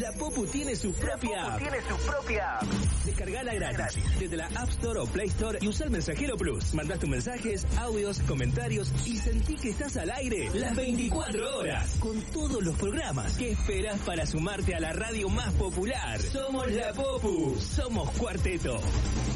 La Popu tiene su propia app. Descargala gratis desde la App Store o Play Store y usa el Mensajero Plus. Mandá tus mensajes, audios, comentarios y sentí que estás al aire las 24 horas con todos los programas. ¿Qué esperas para sumarte a la radio más popular? Somos La Popu, somos Cuarteto.